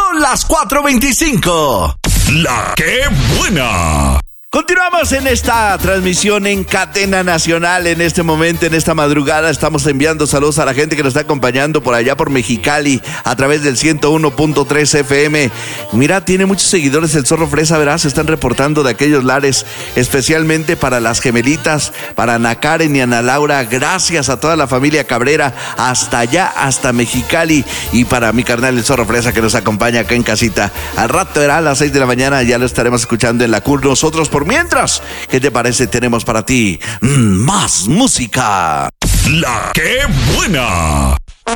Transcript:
Son las 4:25. La que buena. Continuamos en esta transmisión en cadena nacional. En este momento, en esta madrugada, estamos enviando saludos a la gente que nos está acompañando por allá por Mexicali a través del 101.3 FM. Mira, tiene muchos seguidores el Zorro Fresa, ¿verdad? Se están reportando de aquellos lares, especialmente para las gemelitas, para Ana Karen y Ana Laura. Gracias a toda la familia Cabrera, hasta allá, hasta Mexicali. Y para mi carnal el Zorro Fresa, que nos acompaña acá en casita. Al rato era a las 6 de la mañana, ya lo estaremos escuchando en la CUR. Nosotros por mientras, ¿qué te parece? Tenemos para ti más música. La que buena.